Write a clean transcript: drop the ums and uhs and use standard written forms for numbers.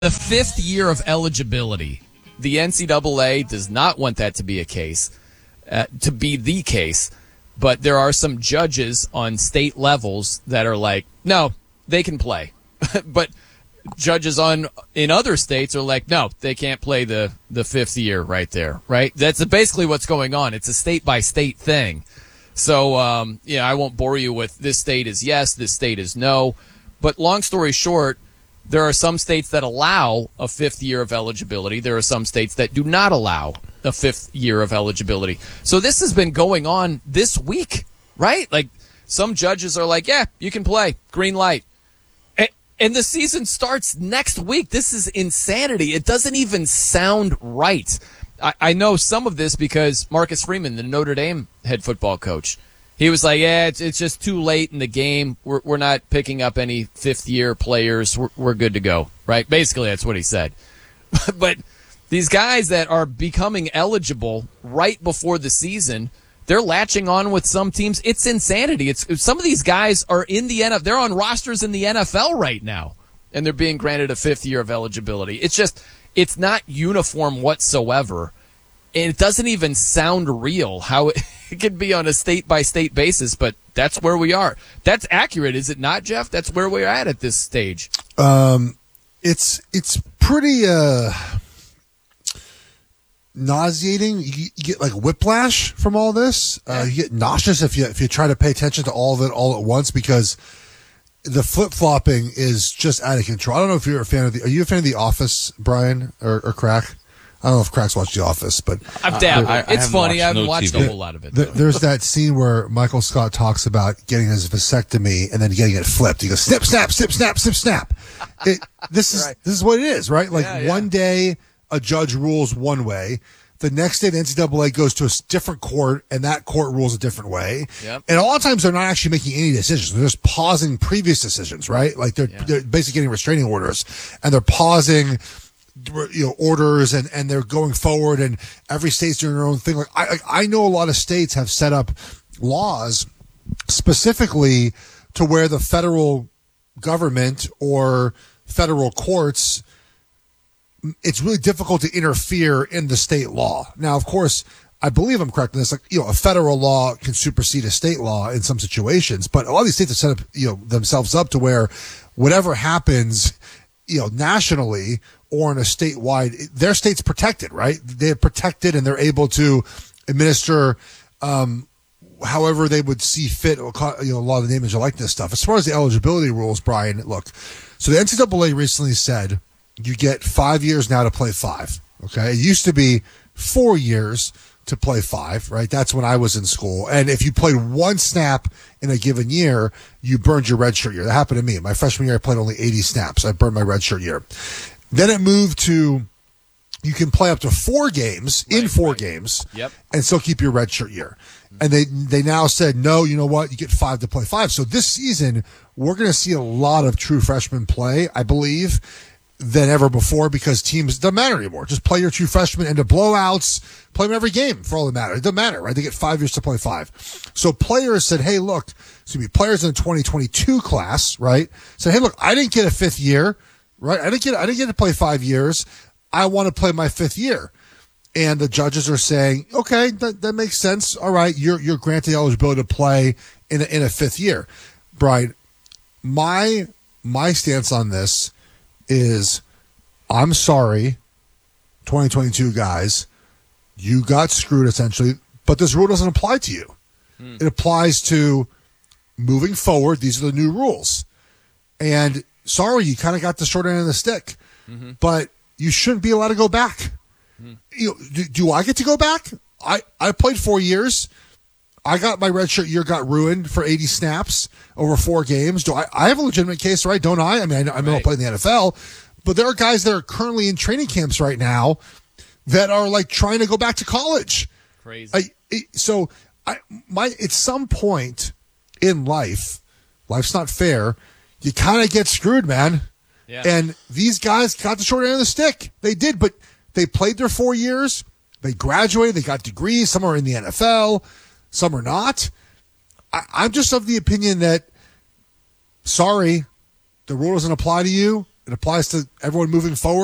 The fifth year of eligibility. The NCAA does not want that to be the case. But there are some judges on state levels that are like, no, they can play. But judges in other states are like, no, they can't play the fifth year right there, right? That's basically what's going on. It's a state-by-state thing. So, I won't bore you with this state is yes, this state is no. But long story short, there are some states that allow a fifth year of eligibility. There are some states that do not allow a fifth year of eligibility. So this has been going on this week, right? Like some judges are like, yeah, you can play, green light. And the season starts next week. This is insanity. It doesn't even sound right. I know some of this because Marcus Freeman, the Notre Dame head football coach, he was like, yeah, it's just too late in the game. We're not picking up any fifth-year players. We're good to go, right? Basically, that's what he said. But these guys that are becoming eligible right before the season, they're latching on with some teams. It's insanity. Some of these guys are in the NFL. They're on rosters in the NFL right now, and they're being granted a fifth year of eligibility. It's not uniform whatsoever. And it doesn't even sound real how it could be on a state-by-state basis, but that's where we are. That's accurate, is it not, Jeff? That's where we're at this stage. It's pretty nauseating. You get like whiplash from all this. You get nauseous if you try to pay attention to all of it all at once because the flip-flopping is just out of control. I don't know if you're a fan of are you a fan of The Office, Brian, or Crack? I don't know if Crack's watched The Office, but I've dabbled. It's funny. I haven't watched a whole lot of it. There's that scene where Michael Scott talks about getting his vasectomy and then getting it flipped. He goes, snip, snap, snip, snap, snip, snap. This is what it is, right? Like one day a judge rules one way. The next day the NCAA goes to a different court and that court rules a different way. Yep. And a lot of times they're not actually making any decisions. They're just pausing previous decisions, right? Like they're basically getting restraining orders and they're pausing orders and they're going forward and every state's doing their own thing. Like I know a lot of states have set up laws specifically to where the federal government or federal courts, it's really difficult to interfere in the state law. Now, of course, I believe I'm correct in this. Like, a federal law can supersede a state law in some situations, but a lot of these states have set up, themselves up to where whatever happens, nationally or in a statewide, their state's protected, right? They're protected and they're able to administer however they would see fit, a lot of the image and likeness stuff. As far as the eligibility rules, Brian, look, so the NCAA recently said you get 5 years now to play 5, okay? It used to be 4 years to play 5, right? That's when I was in school. And if you played one snap in a given year, you burned your redshirt year. That happened to me. My freshman year, I played only 80 snaps. I burned my redshirt year. Then it moved to you can play up to 4 games in 4 games and still keep your redshirt year. And they now said, no, you know what? You get 5 to play 5. So this season, we're going to see a lot of true freshmen play, I believe, than ever before because teams doesn't matter anymore. Just play your true freshmen into blowouts, play them every game for all that matter. It doesn't matter, right? They get 5 years to play 5. So players said, hey, look, players in the 2022 class, right? Said, hey, look, I didn't get a 5th year, right? I didn't get to play 5 years. I want to play my 5th year. And the judges are saying, okay, that makes sense. All right, you're granted eligibility to play in a 5th year. Brian, my stance on this is I'm sorry, 2022 guys, you got screwed essentially, but this rule doesn't apply to you. It applies to moving forward. These are the new rules. And sorry, you kind of got the short end of the stick, but you shouldn't be allowed to go back. Do I get to go back? I played 4 years. I got my redshirt year got ruined for 80 snaps over 4 games. Do I have a legitimate case, right? Don't I? I mean, I know I play in the NFL, but there are guys that are currently in training camps right now that are like trying to go back to college. Crazy. At some point in life's not fair. You kind of get screwed, man. Yeah. And these guys got the short end of the stick. They did, but they played their 4 years. They graduated. They got degrees. Some are in the NFL. Some are not. I'm just of the opinion that, sorry, the rule doesn't apply to you. It applies to everyone moving forward.